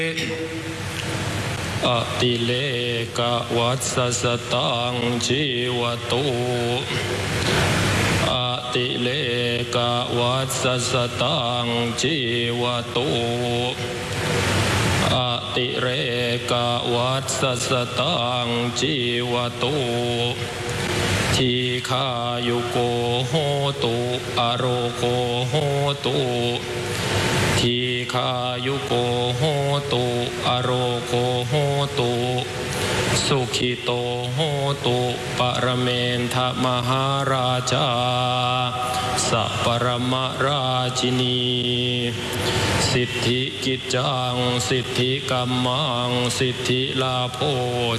อติเลกวัสสตังชีวตุอติเลกวัสสตังชีวตุอติเรกวัสสตังชีวตุทีขายุโกโหตุอโรโกโหตุทีขายุโกโหตุอโรโกโหตุสุขิโตโหตุปรเมนทมหาราชาสัปรมราชินีสิทธิกิจจังสิทธิกัมมังสิทธิลาโภ